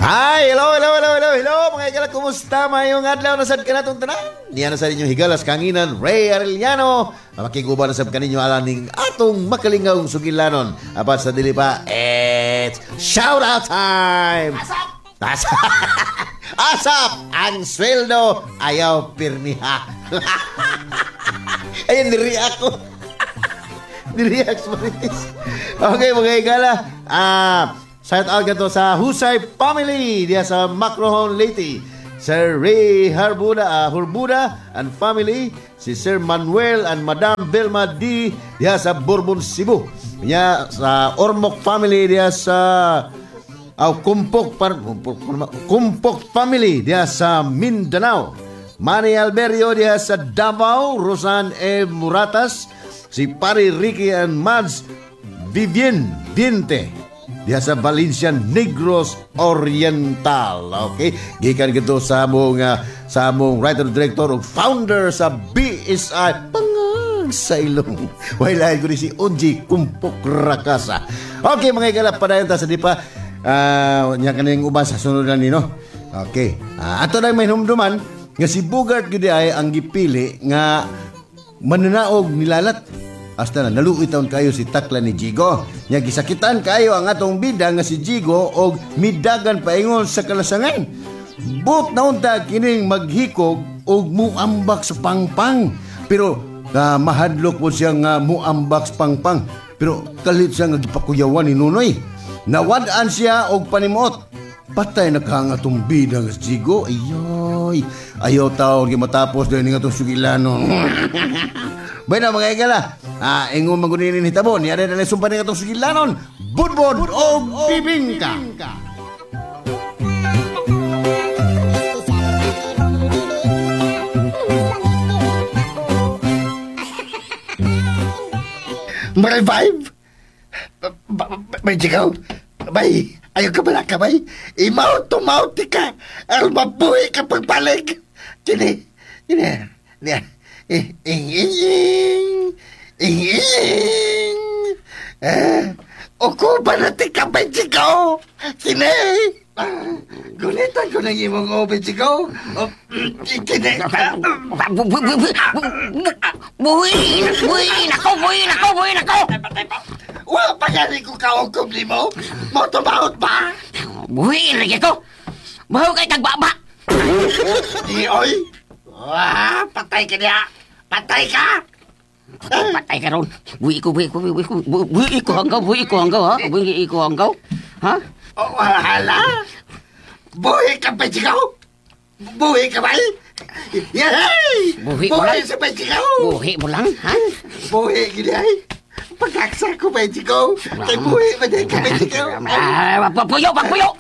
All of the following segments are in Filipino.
Hi! Hello, mga higala, kumusta? Mayong adlaw na sad ka na itong tanan? Diyan na sa inyong higalas kanginan, Ray Arellano. Makiguba na sab kaninyo alaning atong makalingawng sugilanon. Apat sa dili pa, it's shout out time! Asap! Asap! Ang sweldo, ayaw pirmiha. Ayun, niriak ko. Niriak sa maritis. Okay, mga higala. Shout out ka to sa Husay family diya sa Macrohon Leyte. Sir Ray Hurbuda and family. Si Sir Manuel and Madam Belma D diya sa Bourbon, Cebu. Diya sa Ormoc family diya sa Kumpok family diya sa Mindanao. Manny Alberio diya sa Davao. Rosan E. Muratas. Si Pari Ricky and Mads Viviente diya sa Valencia Negros Oriental. Okay, gikan gito sa among writer director ug founder sa BSI Pangang sa Ilong. Wala ko si Onji Kumpok Rakasa. Okay, mga higala, padayon ta sa di pa nya kaning uban sa sunod na nino. Okay, ato na may humduman nga si Bugart gyud ay ang gipili nga mananaog nilalat. Hasta na naluoy taon kayo si Takla ni Jigo. Nya gisakitan kayo ang atong bida nga si Jigo og midagan paingon sa kalasangan. But naon ta kining maghikog og muambak sa pangpang. Pero mahadlok po siya nga muambak sa pangpang. Pero kalit siya nga gipakuyawan ni Nunoy. Nawad-an siya og panimot. Patay na ka nga atong bida nga si Jigo. Ayoy. Ayaw taon matapos dahil nga itong sugilanon. Bueno, mga higala, ingon maguninin hitabo, niya rin na sumpa nga itong sugilanon, budbod o bibingka. Ma-revive? May jigaw? Bay, ayaw ka ba ka, bay? Imaw-tumaw ka, mabuhay ka pagpalig. Kini. Oku ba natin ka, Benjigaw? Kini? Gunitan ko ng imong Benjigaw. Kini? Buhin ako! Wala pa gani ko kaokom ni mo? Motomahot ba? Buhin lagi ko! Bahaw kay tagbaba! Di, oy! Patay ka niya! Patay ka! Patay ka ron! Buhi ko hanggaw, ha? Oh, wala! Buhi ka, Benjigaw! Buhi ka ba? Yay! Buhi mo lang? Sa Benjigaw! Buhi mo lang, ha? Buhi ka niya! Pagkaksa ko, Benjigaw! Kay buhi ba din ka, Benjigaw? Pagpuyo!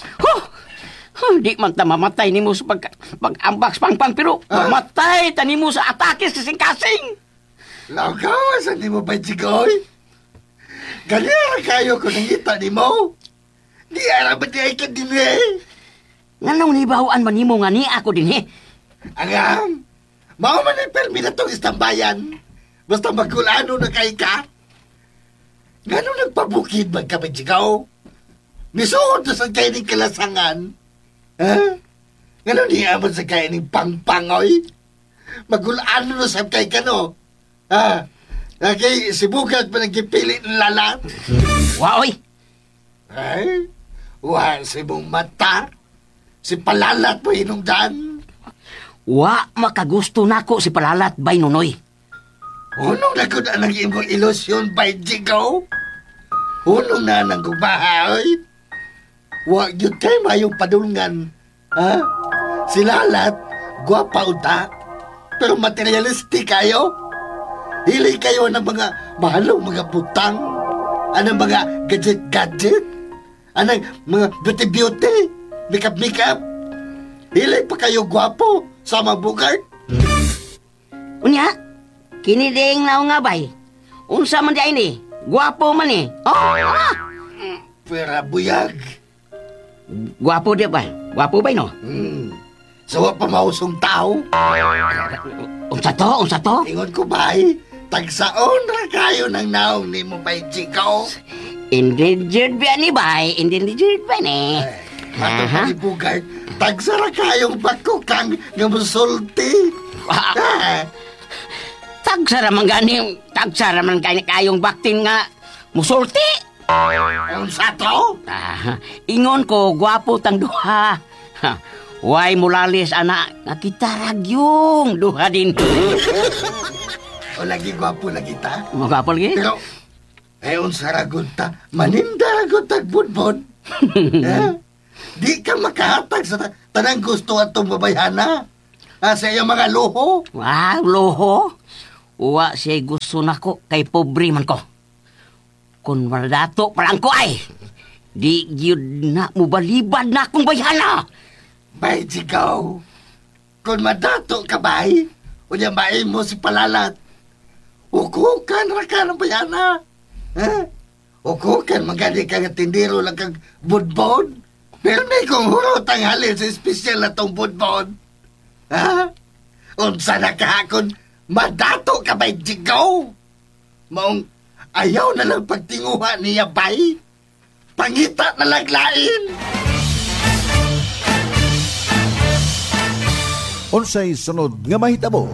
Di man ta mamatay ni mo sa pag-ambak pangpang, pero mamatay ta ni mo sa atake sa singkasing. Lagaw, saan ni mo ba, Jigoy? Ganyan kayo kung nangita ni mo. Di arabat niya ikan din eh. Nganong nibawaan man ni mo nga ni ako din eh. Angam, mao man ang permi na itong istambayan. Basta magkulano na kay ka. Ngano nagpabukid man ka, Jigaw? Nisuod na sa kayo ng kalasangan. Ha? Ngano niya mo sa kaya ng pangpangoy? Magulano na sa kay ka, no? Ha? Kay si Bugat pa nagkipili ng lalat? Waoy! Ay? Si mong mata? Si Palalat mo hinungdan? Wa makagusto nako si Palalat bay Nunoy. Unong na ko na nang imong ilusyon by Jigaw? Unong na nang gumahay? Huwag yun kayo mayong padulngan. Ha? Si Lalat, gwapa uta, pero materialistic kayo. Hili kayo ng mga mahalong mga butang, anong mga gadget-gadget, anong mga beauty-beauty, makeup-makeup. Hili pa kayo gwapo sa mga Bugart. Unya, kiniding na nga bay. Unsa man di ini, gwapo man eh. Pera buyag. Gwapo di ba? Gwapo ba no? Sawa pa mausong tao. Unsa to? Ingon ko ba'y, tagsaon ra kayo ng naong ni mo ba'y Jigaw? Indigid ba ni bay? Indigid ba ni? Ato pagibugay, tagsara kayong bako kang nga musulti. Tagsara man gani kayong baktin nga musulti. Ang sato? Ingon ko, gwapo tang duha. Way mulalis, anak, nakitarag yung duha din. O lagi gwapo lagi ta? Magwapo lagi? Pero, ayon sa ragon ta, maninda ragon tagbudbod. Di ka makahatag sa tanang gusto at babayana. Sa iyong mga luho. Wow, loho. Uwa siya gusto na ko, kay pobre man ko. Kung maldato parang ko ay, di yun na mubalibad na akong bayana. Bay, sigaw. Kung madato ka bay, unya bae mo si palalat. Ukukan ra ka ng bayana. Ukukan, magani ka nga tindiro lang kag budbod. Pero may kong hurot ang halin sa espesyal na tong budbod. Unsa na kahakon, madato ka bay, sigaw. Maong ayaw na lang pagtinguha niya bay. Pangita na laglain. Unsay sunod nga mahitabo?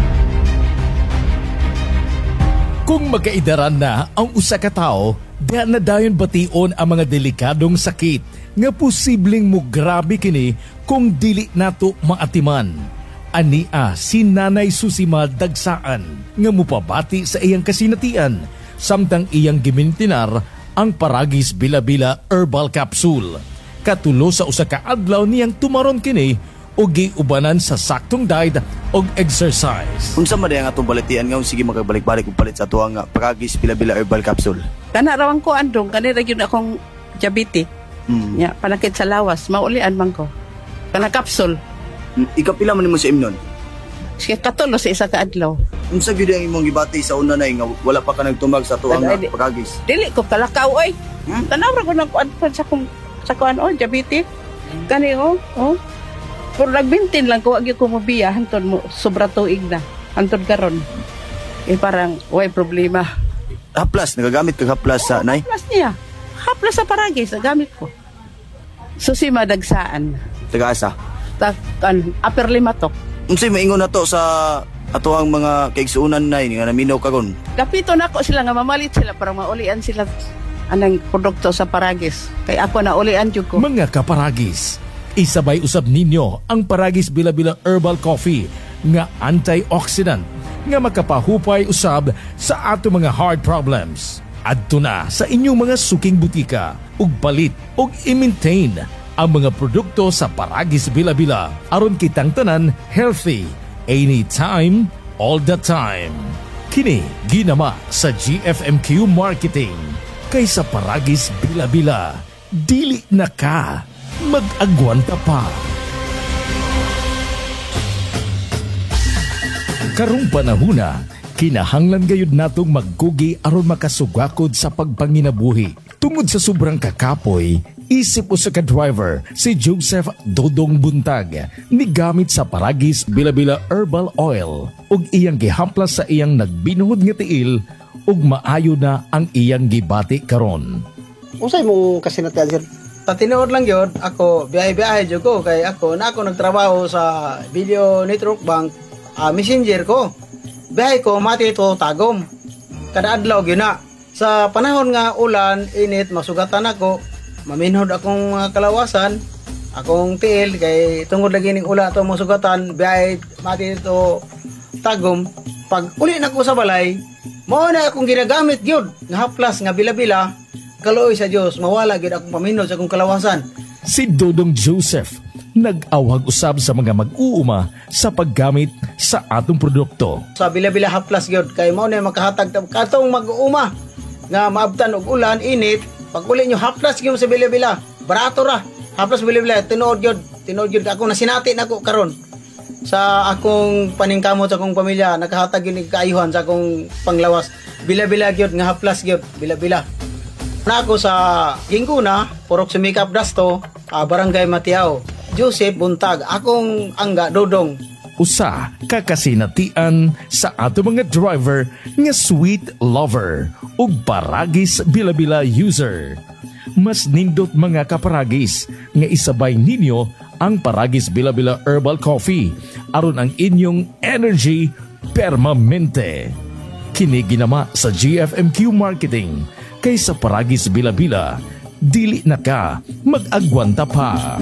Kung magkaidaran na ang usa ka tawo, diha na dayon bation ang mga delikadong sakit nga posibleng mo grabe kini kung dili nato maatiman. Ania si Nanay Susima Dagsaan nga mupabati sa iyang kasinatian samtang iyang gimintinar ang Paragis Bila-Bila Herbal Capsule. Katulo sa usa ka adlaw niyang tumaron kini o giubanan sa saktong diet o exercise. Unsa man ang atong balitian nga sige magabalik-balik og palit sa tuang Paragis Bila-Bila Herbal Capsule. Kana rawang ko andong kanira gyud akong diabetes. Ya, panakit sa lawas, maulian man ko. Kana capsule. Ikapila man nimo sa imnon. Sige katulo sa isa ka adlaw. Unsa gyud ang imong gibati sa una nay nga wala pa ka nagtumag sa tuang Paragis? Dili ko kalakaw oy. Tanaw ra ko nang kuan sa kuan oh diabetes. Kani oh. Pero nagbintin lang ko, wag ko mabiya, hantod mo, sobra tuig na. Hantod karon. Parang, way problema. Haplas, nagagamit ka haplas sa nay? Haplas niya. Haplas sa Paragis, nagamit ko. Susima Dagsaan. Taga-asa? Upper Limatok. Unsay maingon nato sa ato ang mga kaigsuunan nay nga naminaw karon? Kapito na ako sila nga mamalit sila para maulian sila anang produkto sa Paragis. Kaya ako na ulian jud ko. Mga kaparagis, isabay usab ninyo ang Paragis Bila-Bila Herbal Coffee nga antioxidant nga makapahupay usab sa ato mga heart problems. Adto na sa inyong mga suking butika ug palit ug i-maintain ang mga produkto sa Paragis Bila-Bila aron kitang tanan healthy anytime, all the time. Kini ginama sa GFMQ Marketing kaysa Paragis Bila-Bila. Dili na ka mag-agwanta pa. Karong panahuna, kinahanglan gayud natong magkugi aron makasugakod sa pagpanginabuhi. Tungod sa sobrang kakapoy, isip usa ka driver si Joseph Dodong Buntag nigamit sa Paragis Bila-Bila Herbal Oil ug iyang gihamplas sa iyang nagbinuhod nga tiil ug maayo na ang iyang gibati karon. Usay mo kasinatian sir? Tatinood lang yun, ako biyahe-biyahe dyan ko, kay ako nagtrabaho sa video network bank, messenger ko. Biyahe ko, mati ito tagom. Kada adlaw yun na. Sa panahon nga ulan, init, masugatan ako, maminhod akong kalawasan, akong tiil, kay tungod lagi ning ula ito masugatan, biyahe, mati ito tagom. Pag uli na ko sa balay, mao na akong ginagamit yun, nga haplas, nga bila-bila, kaloy sa Diyos, mawala gid akong paminod sa akong kalawasan. Si Dodong Joseph nag-awag usab sa mga mag-uuma sa paggamit sa atong produkto. Sa bila-bila haplas gyud kay mao na makahatag katong mag-uuma nga maabtan og ulan, init, pag uli nyo haplas gyud sa bila-bila, barato ra. Haplas bila-bila tinuod gyud ako nasinati nako karon. Sa akong paningkamot sa akong pamilya, nakahatag gyud kaayuhan sa akong panglawas. Bila-bila gyud nga haplas gyud, bila-bila. Na ako sa Ginguna, Purok Sumikap Dasto, Barangay Matiao. Joseph Buntag, akong angga Dodong. Usa kakasinatian sa ato mga driver nga sweet lover ug Paragis Bila-Bila user. Mas nindot mga kaparagis nga isabay ninyo ang Paragis Bila-Bila Herbal Coffee aron ang inyong energy permanente. Kini ginama sa GFMQ Marketing kaysa Paragis Bila-Bila, dili na ka mag-agwanta pa.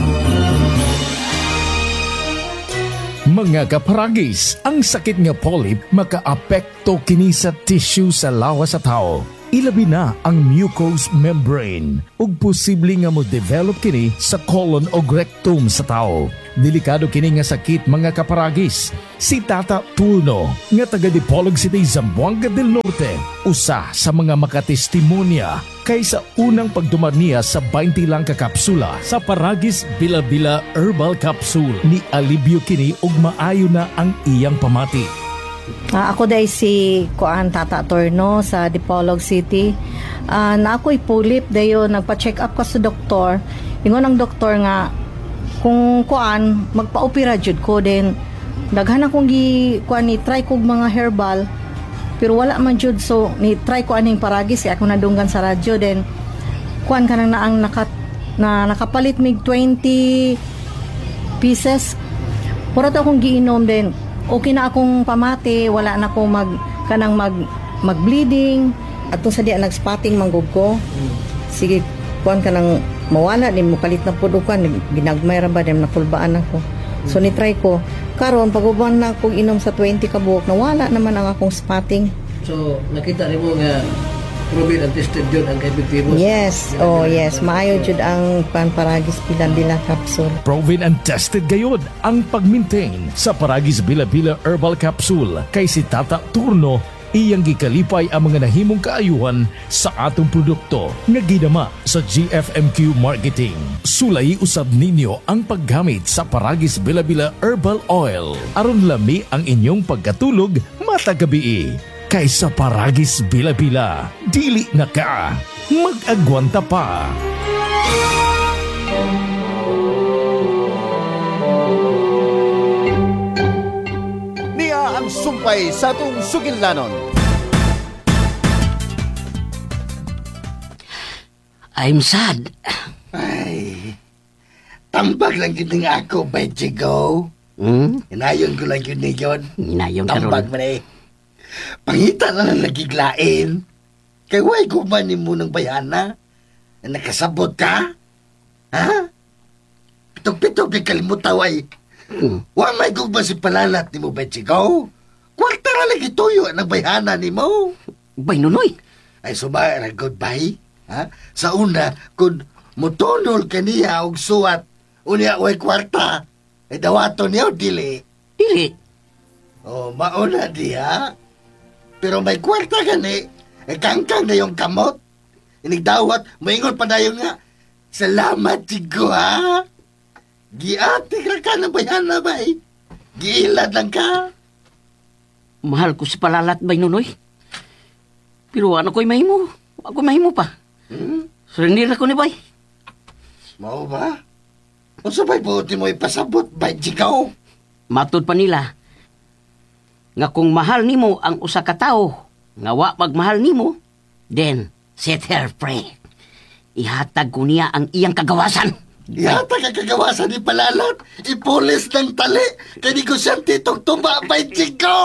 Mga kaparagis, ang sakit nga polyp makaapekto kini sa tissue sa lawas sa tao. Ilabi na ang mucous membrane ug posible nga mo-develop kini sa colon o rectum sa tao. Delikado kini nga sakit mga kaparagis. Si Tata Turno nga taga Dipolog City, Zamboanga del Norte, usa sa mga makatestimonya kaysa unang pagdumar niya sa 20 lang ka kapsula sa Paragis Bila-Bila Herbal Capsule ni alibyo kini ug maayo na ang iyang pamati. Ako dahil si Kuan Tata Torno sa Dipolog City. Na ako'y pulip dayo nagpa-check up ka sa doktor. Ingon ang doktor nga kung kuan magpa-opera jud ko din. Daghan akong kuan ni try kog mga herbal pero wala man jud, so ni try ko aning Paragis ako nadunggan sa radyo din. Kuan kanang naang nakapalit mig 20 pieces. Pura to akong giinom din. Okay na akong pamati, wala na akong mag-bleeding. At sa diya nag-spotting manggog ko. Sige, kuan ka nang mawala, din mo palit na po dukan, ginagmay ra ba, din napulbaan ako. So ni-try ko. Karon pag-uban na akong inom sa 20 kabuok, nawala naman ang akong spotting. So, nakita rin mo nga proven and tested yun ang epektibo. Yes, yes. Maayo jud ang Paragis Bila-Bila Capsule. Proven and tested gayod ang pag-maintain sa Paragis Bila-Bila Herbal Capsule kay si Tata Turno iyang gikalipay ang mga nahimong kaayuhan sa atong produkto nga ginama sa GFMQ Marketing. Sulay usab ninyo ang paggamit sa Paragis Bila-Bila Herbal Oil aron lami ang inyong pagkatulog matagabi. Kaysa Paragis Bila-Bila, dili na ka mag-agwanta pa. Niya ang sumpay sa atong sugilnanon. I'm sad. Ay, tambag lang yun nga ako, Bejigo. Inayon ko lang yun yun. Inayon ka Tambag ron. mo na eh. Pangita na lang nagiglain. Kaya huwag kumanin mo ng bayana. Nakasabot ka? Ha? Pitog-pitog na kalimutaw ay. Wa may gugma si palalat ni mo, Bechigo. Kwarta na lagi tuyo ang bayana ni mo. Bay nunoy. Ay sumaya na goodbye. Ha? Sa una, kung mutunol ka niya og suwat, unya way kwarta, ay dawato niya o dili. Dili. O, mauna diya. Pero may kwarta gani, kangkang na yung kamot. Inigdawat, maingon pa na yung nga, salamat, Chigo, ha? Giatik lang ka na bayan na ba, eh? Giilad lang ka. Mahal ko si palalat, bay nunoy. Pero ano ko'y mahimo? Ako mahimo pa. Surrender ako ni bay. Mao ba? O sabay buti mo ipasabot, bay, Chigo? Matod pa nila nga kung mahal nimo ang usa ka tawo nga wa magmahal nimo, then set her free. Ihatag ko niya ang iyang kagawasan. Yata ka kagawasan ni Palalat, ipulis ng tali, kaya di ko siya titong tumabay, Chigo!